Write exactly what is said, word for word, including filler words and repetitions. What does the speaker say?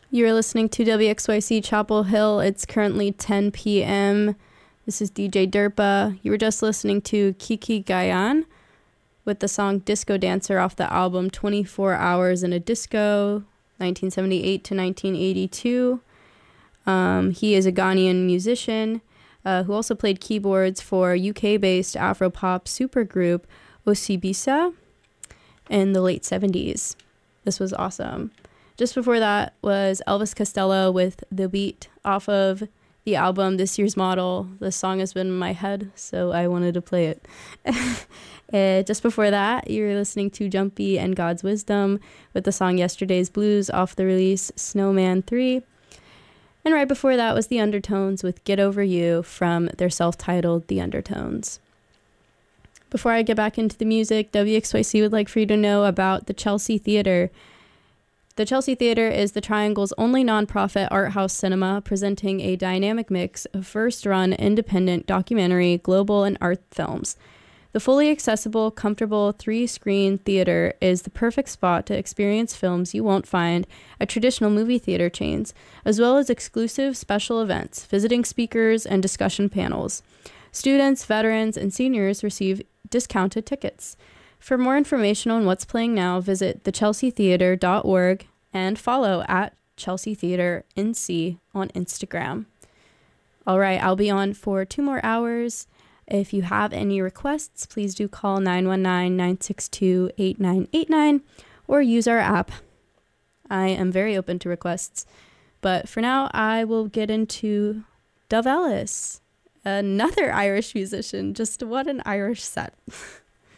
You're listening to W X Y C Chapel Hill. It's currently ten p.m. This is D J Derpa. You were just listening to Kiki Gayan with the song Disco Dancer off the album twenty-four hours in a Disco, nineteen seventy-eight to nineteen eighty-two. Um, he is a Ghanaian musician uh, who also played keyboards for U K-based Afropop supergroup Osibisa in the late seventies. This was awesome. Just before that was Elvis Costello with The Beat off of the album This Year's Model. This song has been in my head, so I wanted to play it. uh, just before that, you were listening to Jumpy and God's Wisdom with the song Yesterday's Blues off the release Snowman three. And right before that was The Undertones with Get Over You from their self-titled The Undertones. Before I get back into the music, W X Y C would like for you to know about the Chelsea Theatre. The Chelsea Theatre is the Triangle's only nonprofit art house cinema, presenting a dynamic mix of first-run independent documentary, global, and art films. The fully accessible, comfortable three-screen theater is the perfect spot to experience films you won't find at traditional movie theater chains, as well as exclusive special events, visiting speakers, and discussion panels. Students, veterans, and seniors receive discounted tickets. For more information on what's playing now, visit the chelsea theatre dot org and follow at Chelsea Theatre N C on Instagram. All right, I'll be on for two more hours. If you have any requests, please do call nine one nine, nine six two, eight nine eight nine or use our app. I am very open to requests. But for now, I will get into Dove Ellis, another Irish musician. Just what an Irish set.